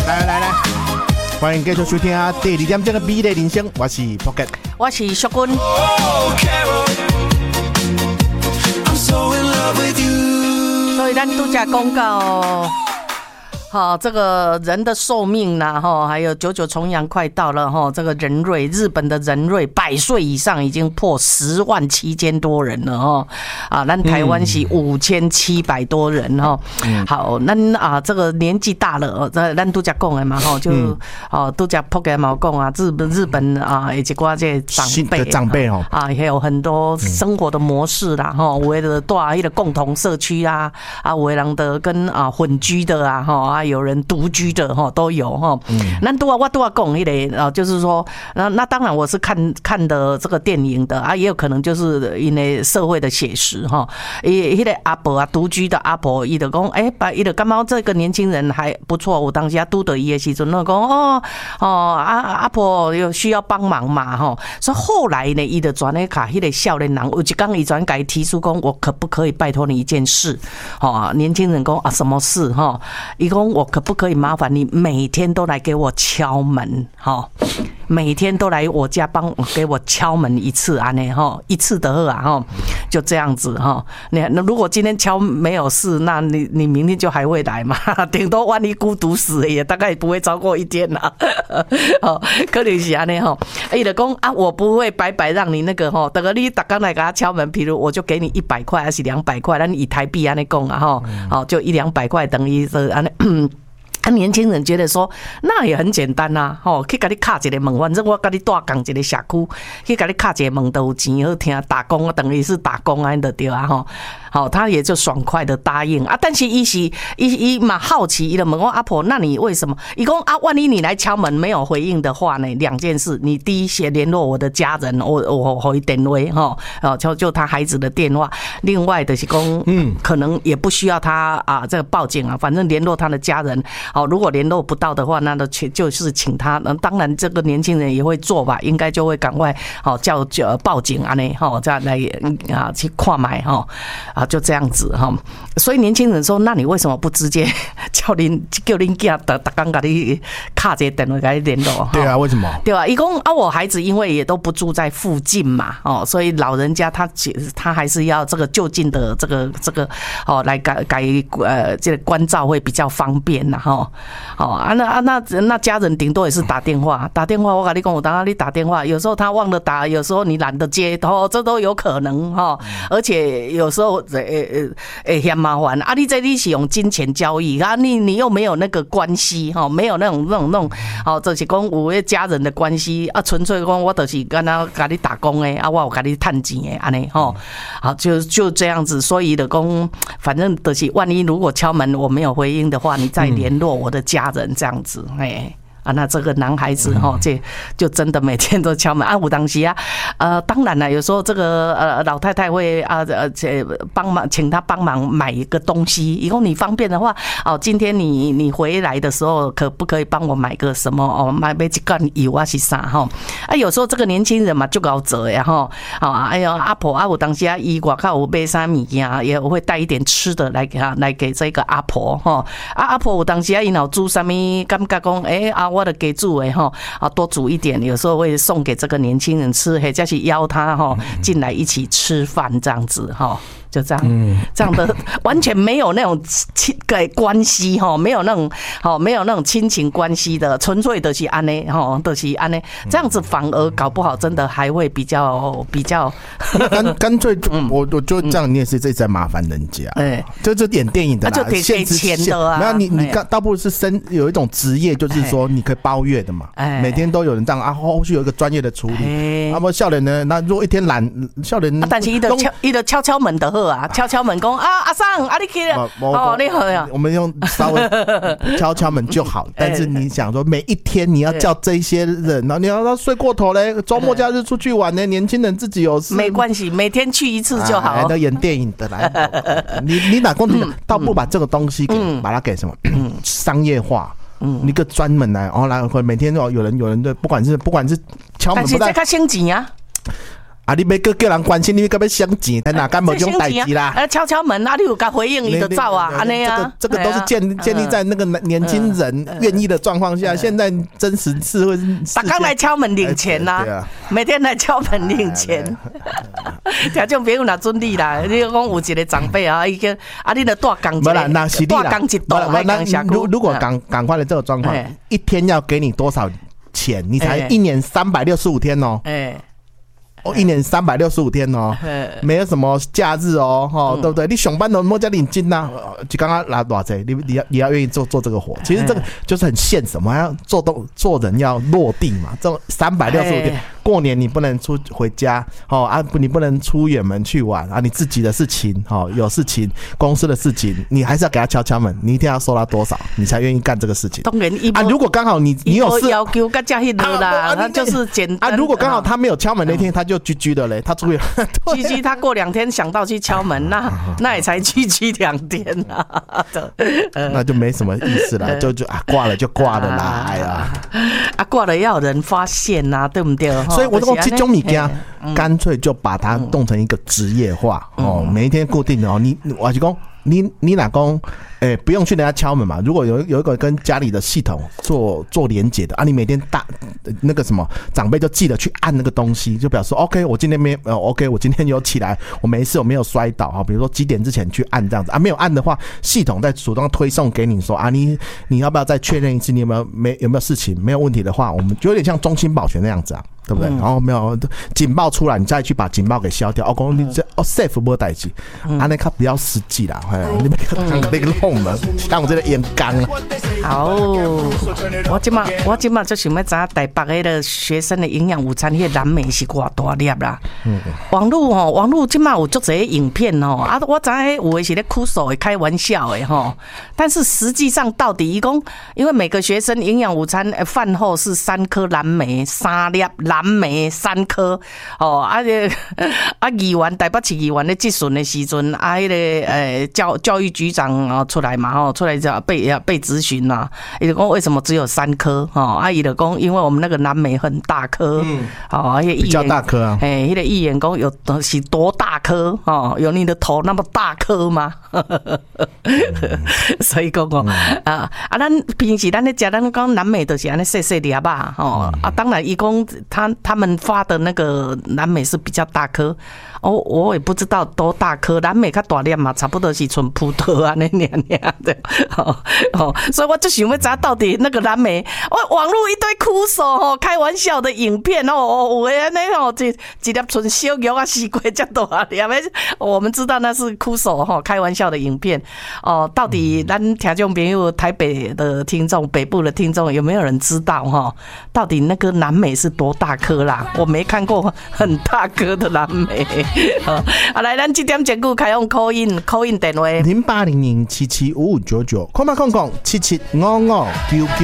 来，欢迎继续收听第2点钟的美丽人生，我是 Pocket， 我是淑君。所以咱都在公告。好，这个人的寿命啦，还有99重阳快到了哈，这个人瑞，日本的人瑞100岁以上已经破10万7000多人了哈，啊，咱台湾是5700多人哈。好，咱这个年纪大了，咱都在讲的嘛哈，就都在破解嘛讲啊，日本啊，以及挂这长辈哦啊，还有很多生活的模式啦哈，为了多一个共同社区啊，为人的跟混居的啊哈。有人独居的都有哈，那我都要讲迄个就是说，那当然我是看的这个电影的啊，也有可能就是因为社会的写实哈，迄个阿婆啊，独居的阿婆，伊就讲，把伊就感觉这个年轻人还不错，我当时拄到伊的时阵，我讲阿婆有需要帮忙嘛哈，所以后来呢，伊就转来卡迄个少年人，有一天伊转改提出讲，我可不可以拜托你一件事？年轻人讲什么事哈？伊讲。我可不可以麻烦你每天都来给我敲门？每天都来我家给我敲门一次啊？一次的啊就这样子哈。那如果今天敲没有事，那你明天就还会来嘛？顶多万一孤独死也大概不会超过1天啦。可能是安尼哈。伊就讲啊，我不会白白让你那个哈，等个你大刚来给他敲门，比如我就给你100块还是200块，咱以台币安尼讲啊哈，就100-200块等于是安尼。年轻人觉得说那也很简单啊，去给你卡一个门，反正我给你住同一个社区，去给你卡一个门都有钱好听，打工等于是打工安就对啊哈。好，他也就爽快的答应啊，但是伊嘛好奇，伊就问我阿婆，那你为什么？伊讲啊，万一你来敲门没有回应的话呢，2件事，你第一先联络我的家人，我回电话哈，就他孩子的电话，另外的是讲，可能也不需要他这个报警啊，反正联络他的家人。好，如果联络不到的话，那就是请他。当然，这个年轻人也会做吧，应该就会赶快叫报警啊呢，再来去看买哈。就这样子哈，所以年轻人说，那你为什么不直接叫恁囝大刚给你卡这电话给你联络？ 对啊，为什么？ 对吧？一共我孩子因为也都不住在附近嘛，所以老人家他还是要这个就近的这个来这个关照会比较方便呐哈。那家人顶多也是打电话，我跟你讲，我当你打电话，有时候他忘了打，有时候你懒得接，这都有可能哈。而且有时候嫌麻烦啊！你是用金钱交易啊，你又没有那个关系哈，没有那种就是讲有个家人的关系啊，纯粹讲我就是跟他给你打工的啊，我有给你赚钱的安尼哈，好就这样子，所以的讲，反正就是万一如果敲门我没有回应的话，你再联络我的家人这样子，那这个男孩子这就真的每天都敲门啊！有当时当然了，有时候这个老太太会帮忙，请他帮忙买一个东西。以后你方便的话，今天你回来的时候，可不可以帮我买个什么？买一罐油啊是啥哈？有时候这个年轻人嘛就搞做呀哈！哎呦阿婆有当时伊外口有买啥物件，也会带一点吃的来给这个阿婆哈。阿婆有当时伊若煮啥物，感觉讲我的给煮的哈多煮一点，有时候会送给这个年轻人吃，或者是邀他进来一起吃饭这样子哈。就这样，这样的完全没有那种关系哈，没有那种亲情关系的，纯粹的是安内哈，就是安内，这样子反而搞不好真的还会比较干脆我就这样，你也是在麻烦人家，就演电影的啦， 就得给钱的啊。 没有你倒不如是有一种职业，就是说你可以包月的嘛，每天都有人这样啊，后续有一个专业的处理。那么少年呢，那如果一天懒，少年但是伊的敲门的。敲门讲阿桑你去了你好呀， 我们用稍微敲门就好。但是你想说每一天你要叫这些人，然后你要他睡过头嘞，周末假日出去玩呢，年轻人自己有事没关系，每天去一次就好。 那演电影的来，你哪公倒不把这个东西把它给什么商业化。一个专门来每天都有人的，不管是敲门， 但是这个升级啊。 啊，你要叫人关心，你要想钱，哪干无这种代志啦？ 敲门啊，你有甲回应，伊就走啊，安尼啊。 这个都是建立在那个年轻人愿意的状况下。现在真实社会， 大刚来敲门领钱呐，每天来敲门领钱。听众朋友若准你啦，你讲有一个长辈啊，已经啊，你著大讲一个，大讲一道，爱讲社区。 如果赶快的这个状况，一天要给你多少钱？你才一年365天哦。一年365天哦，没有什么假日哦，对不对？你上班都莫加领金呐，就刚刚拿多少钱？你要愿意做这个活，其实这个就是很现实，我们要做人要落地嘛。这365天，过年你不能回家你不能出远门去玩啊，你自己的事情有事情，公司的事情，你还是要给他敲门，你一定要收他多少，你才愿意干这个事情。 当然啊，如果刚好你有事要求更加迄个啦，那就是简单。 如果刚好他没有敲门那天，他就居的嘞，他出去居他过2天想到去敲门，那也才居2天啊， 那就没什么意思了，就挂了就挂了啦，哎呀， 挂了要有人发现呐，对不对？ 所以我说这种物件，干脆就把它弄成一个职业化每一天固定的我是讲你哪公不用去人家敲门嘛。如果有一个跟家里的系统做连结的啊，你每天那个什么长辈就记得去按那个东西，就表示 OK， 我今天OK， 我今天有起来，我没事，我没有摔倒比如说几点之前去按这样子啊，没有按的话，系统再主动推送给你说啊，你要不要再确认一次，你有没有事情，没有问题的话，我们就有点像中心保全那样子啊。对不对？然后没有警报出来，你再去把警报给消掉。讲你这safe 没代志，安尼较比较实际啦。你别那个弄了，当我这个烟缸。 好，我今嘛就想要知道台北的学生的营养午餐，那个蓝莓是偌大粒啦。网络今嘛有足侪影片我知有的是咧酷手的开玩笑的但是实际上到底因为每个学生营养午餐饭后是3颗蓝莓，3粒蓝莓3颗议员台北市议员咧质询的时阵迄个教育局长出来嘛出来就被质询啦，伊就讲为什么只有3颗伊就讲因为我们那个蓝莓很大颗比较大颗啊， 迄个议员讲有是多大颗有你的头那么大颗吗？所以讲咱平时咱咧食咱讲蓝莓就是安尼细细粒吧当然伊讲他们发的那个蓝莓是比较大颗我也不知道多大颗，蓝莓较大粒嘛，差不多是像葡萄啊那样的所以我就想要知道到底那个蓝莓，网络一堆酷手开玩笑的影片有的安尼一粒像小玉啊四过这大粒，我们知道那是酷手开玩笑的影片到底咱听众朋友台北的听众、北部的听众有没有人知道到底那个蓝莓是多大颗啦？我没看过很大颗的蓝莓。来，咱这点节目开用 call in 电话 0800775599，00775599。